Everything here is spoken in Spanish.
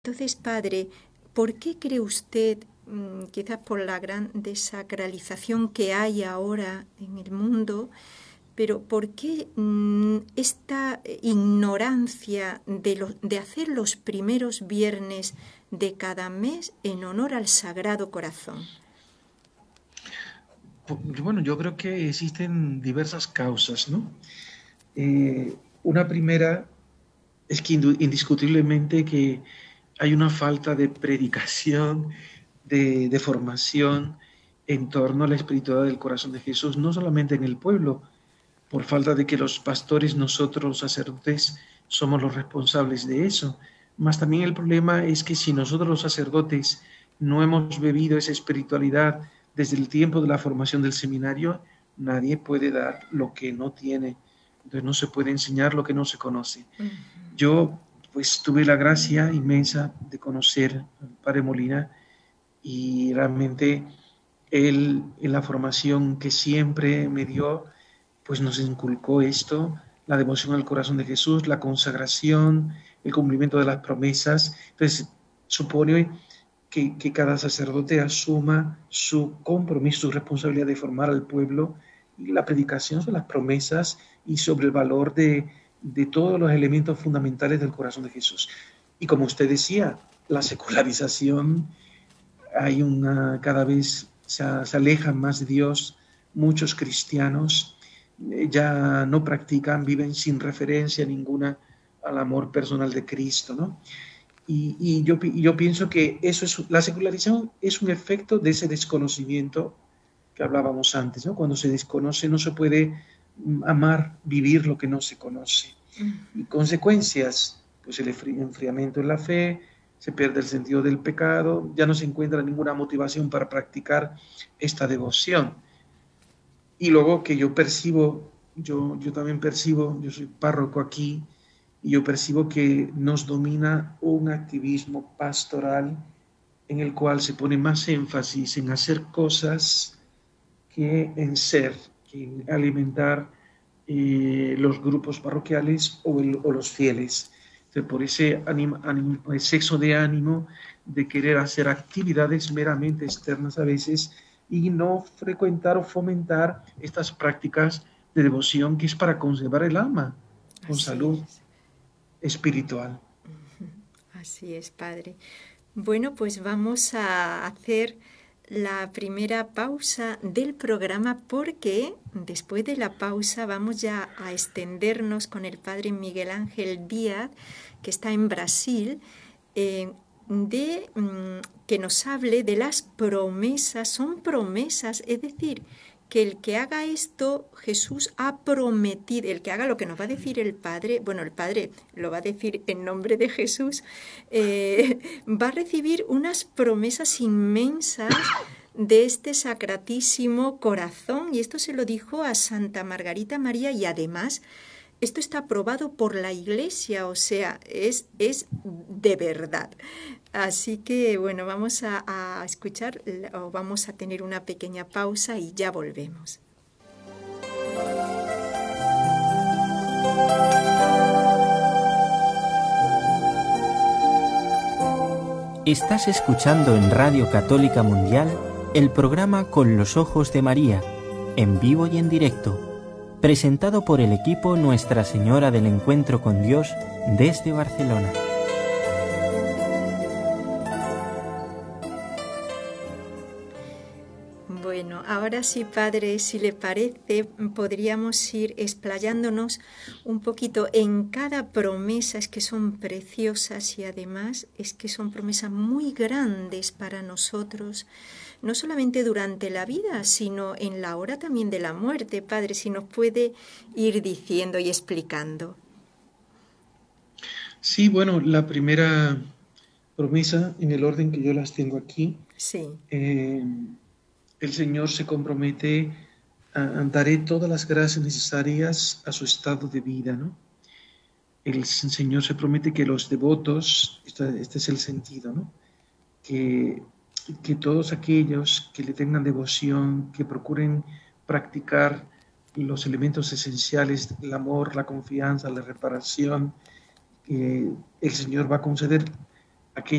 Entonces, padre, ¿por qué cree usted, quizás por la gran desacralización que hay ahora en el mundo, pero por qué esta ignorancia de hacer los primeros viernes de cada mes en honor al Sagrado Corazón? Bueno, yo creo que existen diversas causas, ¿no? Una primera es que indiscutiblemente que hay una falta de predicación, de formación en torno a la espiritualidad del corazón de Jesús, no solamente en el pueblo, por falta de que los pastores, nosotros los sacerdotes, somos los responsables de eso. Más también el problema es que si nosotros los sacerdotes no hemos bebido esa espiritualidad desde el tiempo de la formación del seminario, nadie puede dar lo que no tiene. Entonces no se puede enseñar lo que no se conoce. Yo pues tuve la gracia inmensa de conocer al padre Molina y realmente él en la formación que siempre me dio, pues nos inculcó esto, la devoción al corazón de Jesús, la consagración, el cumplimiento de las promesas. Entonces supone que cada sacerdote asuma su compromiso, su responsabilidad de formar al pueblo y la predicación sobre las promesas y sobre el valor de todos los elementos fundamentales del corazón de Jesús. Y como usted decía, la secularización, hay cada vez se alejan más de Dios, muchos cristianos ya no practican, viven sin referencia ninguna al amor personal de Cristo, ¿no? Yo pienso que la secularización es un efecto de ese desconocimiento que hablábamos antes, ¿no? Cuando se desconoce no se puede amar, vivir lo que no se conoce. Y consecuencias, pues el enfriamiento en la fe, se pierde el sentido del pecado, ya no se encuentra ninguna motivación para practicar esta devoción. Y luego que yo percibo, yo también percibo, yo soy párroco aquí, y yo percibo que nos domina un activismo pastoral en el cual se pone más énfasis en hacer cosas que en ser, que en alimentar los grupos parroquiales o los fieles. Entonces, por ese exceso de ánimo de querer hacer actividades meramente externas a veces y no frecuentar o fomentar estas prácticas de devoción que es para conservar el alma con Así salud es. espiritual. Así es, padre. Bueno, pues vamos a hacer la primera pausa del programa porque después de la pausa vamos ya a extendernos con el padre Miguel Ángel Díaz, que está en Brasil, que nos hable de las promesas. Son promesas, es decir, que el que haga esto, Jesús ha prometido, el que haga lo que nos va a decir el Padre, bueno, el Padre lo va a decir en nombre de Jesús, va a recibir unas promesas inmensas de este sacratísimo corazón, y esto se lo dijo a Santa Margarita María, y además esto está aprobado por la Iglesia, o sea, es de verdad. Así que, bueno, vamos a escuchar, o vamos a tener una pequeña pausa y ya volvemos. Estás escuchando en Radio Católica Mundial el programa Con los Ojos de María, en vivo y en directo, presentado por el equipo Nuestra Señora del Encuentro con Dios desde Barcelona. Bueno, ahora sí, padre, si le parece, podríamos ir explayándonos un poquito en cada promesa. Es que son preciosas y además es que son promesas muy grandes para nosotros, no solamente durante la vida, sino en la hora también de la muerte. Padre, si nos puede ir diciendo y explicando. Sí, bueno, la primera promesa, en el orden que yo las tengo aquí, Sí. El Señor se compromete daré todas las gracias necesarias a su estado de vida, ¿no? El Señor se promete que los devotos, este es el sentido, ¿no? Que todos aquellos que le tengan devoción, que procuren practicar los elementos esenciales, el amor, la confianza, la reparación, el Señor va a conceder